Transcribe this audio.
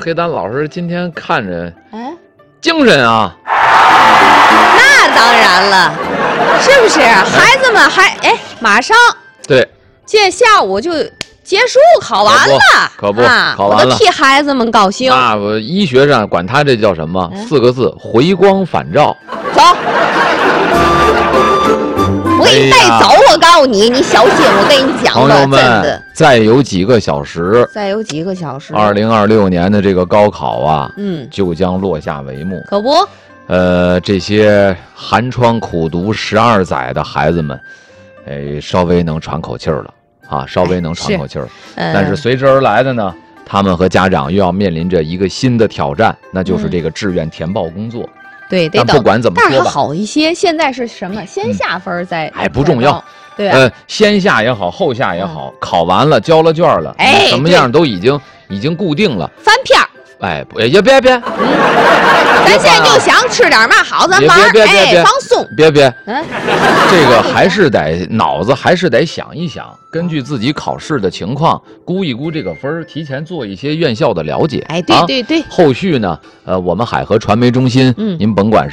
黑丹老师今天看着哎， 精神啊。 那当然了，是不是？孩子们马上对， 这下午就结束考完了， 可不啊， 考完了我都替孩子们高兴。 那我医学上管它这叫什么？4个字：回光返照。 走，我给你带走。我告诉你，你小心，我跟你讲朋友吧，真们的。， 再有几个小时再有几个小时 ，2026年的这个高考啊，就将落下帷幕。 可不， 这些寒窗苦读12载的孩子们，稍微能喘口气儿了啊，稍微能喘口气儿。但是随之而来的呢，他们和家长又要面临着一个新的挑战，那就是这个志愿填报工作。 对，得等。 但不管怎么但是还说吧， 好一些。现在是什么？先下分再不重要。 对啊， 先下也好，后下也好，考完了交了卷了，什么样都已经固定了。 翻篇儿。 也别， 咱现在就想吃点嘛好，咱玩别放松。 别，这个还是得脑子还是得想一想，根据自己考试的情况估一估这个分儿，提前做一些院校的了解。 对， 后续呢，我们海河传媒中心，您甭管是